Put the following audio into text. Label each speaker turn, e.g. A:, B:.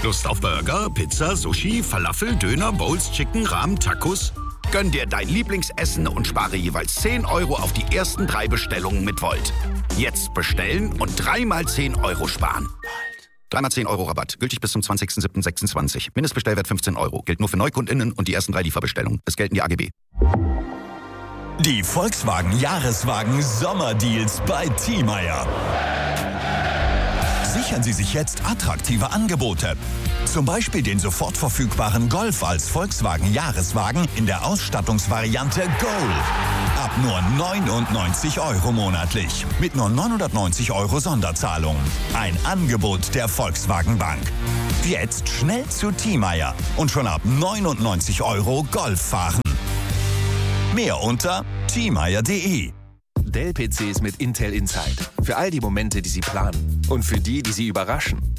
A: Lust auf Burger, Pizza, Sushi, Falafel, Döner, Bowls, Chicken, Ramen, Tacos? Gönn dir dein Lieblingsessen und spare jeweils 10 € auf die ersten 3 Bestellungen mit Volt. Jetzt bestellen und 3 mal 10 € sparen. 3 mal 10 € Rabatt. Gültig bis zum 20.07.26. Mindestbestellwert 15 €. Gilt nur für NeukundInnen und die ersten 3 Lieferbestellungen. Es gelten die AGB.
B: Die Volkswagen Jahreswagen Sommerdeals bei Thiemeyer. Sichern Sie sich jetzt attraktive Angebote. Zum Beispiel den sofort verfügbaren Golf als Volkswagen Jahreswagen in der Ausstattungsvariante Gold. Ab nur 99 € monatlich. Mit nur 990 € Sonderzahlung. Ein Angebot der Volkswagen Bank. Jetzt schnell zu Thiemeyer und schon ab 99 € Golf fahren. Mehr unter thiemeyer.de.
C: Dell-PCs mit Intel Inside. Für all die Momente, die Sie planen. Und für die, die Sie überraschen.